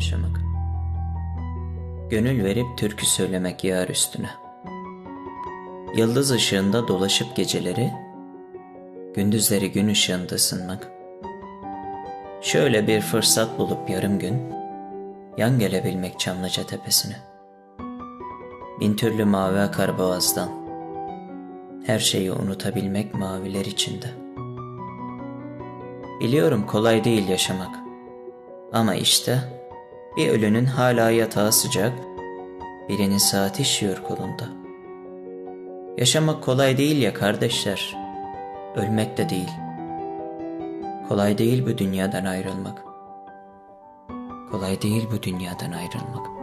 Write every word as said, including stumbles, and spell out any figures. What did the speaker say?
yaşamak. Gönül verip türkü söylemek yar üstüne. Yıldız ışığında dolaşıp geceleri, gündüzleri gün ışığında ısınmak. Şöyle bir fırsat bulup yarım gün, yan gelebilmek Çamlıca tepesine. Bin türlü mavi akar boğazdan, her şeyi unutabilmek maviler içinde. Biliyorum kolay değil yaşamak, ama işte bir ölünün hala yatağı sıcak, birinin saati işiyor kolunda. Yaşamak kolay değil ya kardeşler, ölmek de değil. Kolay değil bu dünyadan ayrılmak. Kolay değil bu dünyadan ayrılmak.